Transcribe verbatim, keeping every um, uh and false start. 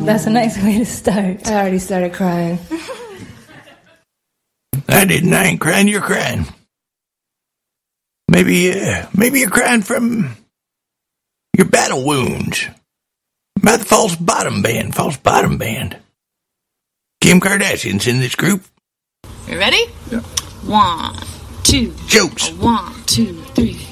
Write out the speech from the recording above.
That's a nice way to start. I already started crying. I didn't. I ain't crying. You're crying. Maybe, uh, maybe you're crying from your battle wounds. About the false bottom band. False bottom band. Kim Kardashian's in this group. You ready? Yeah. One, two. Jokes. One, two, three.